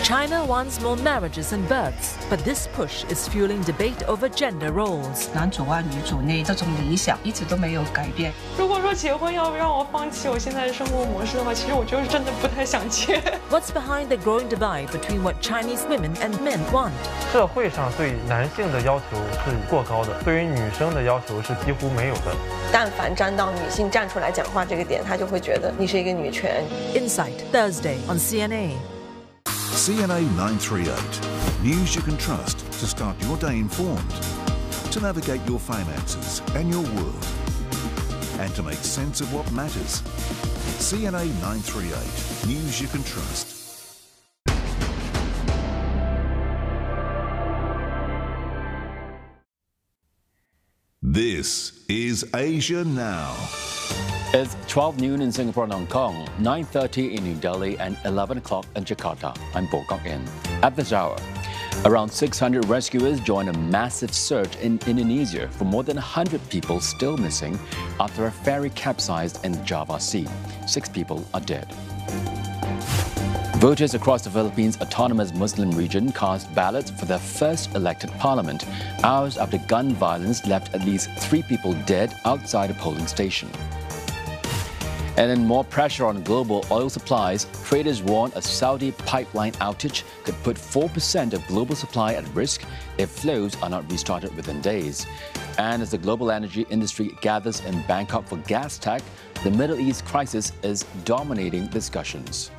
China wants more marriages and births, but this push is fueling debate over gender roles. 男主外女主内这种理想一直都没有改变。 如果说结婚要让我放弃我现在的生活模式的话，其实我就是真的不太想结。 What's behind the growing divide between what Chinese women and men want? 社会上对男性的要求是过高的，对于女生的要求是几乎没有的。 但凡沾到女性站出来讲话这个点，他就会觉得你是一个女权。 Insight, Thursday on CNA. CNA 938. News you can trust to start your day informed, to navigate your finances and your world, and to make sense of what matters. CNA 938. News you can trust. This is Asia Now. It's 12 noon in Singapore and Hong Kong, 9:30 in New Delhi and 11 o'clock in Jakarta. I'm Bo Kok In. At this hour, around 600 rescuers join a massive search in Indonesia for more than 100 people still missing after a ferry capsized in the Java Sea. 6 people are dead. Voters across the Philippines' autonomous Muslim region cast ballots for their first elected parliament, hours after gun violence left at least 3 people dead outside a polling station. And in more pressure on global oil supplies, traders warn a Saudi pipeline outage could put 4% of global supply at risk if flows are not restarted within days. And as the global energy industry gathers in Bangkok for gas tech, the Middle East crisis is dominating discussions.